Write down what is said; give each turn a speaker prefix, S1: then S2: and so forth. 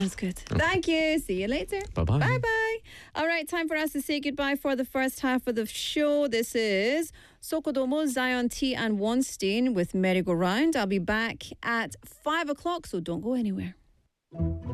S1: That's good. Thank you. See you later.
S2: Bye-bye.
S1: Bye-bye. All right, time for us to say goodbye for the first half of the show. This is Sokodomo, Zion T and Wonstein with Merry Go Round. I'll be back at 5 o'clock, so don't go anywhere.